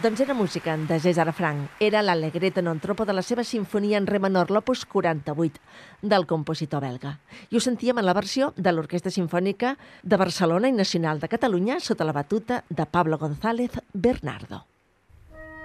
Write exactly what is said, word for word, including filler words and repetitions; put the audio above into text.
Doncs era música de César Franck. Era l'Allegretto non troppo de la seva sinfonia en re menor, l'opus quaranta-vuit, del compositor belga. I ho sentíem en la versió de l'Orquestra Simfònica de Barcelona i Nacional de Catalunya sota la batuta de Pablo González Bernardo.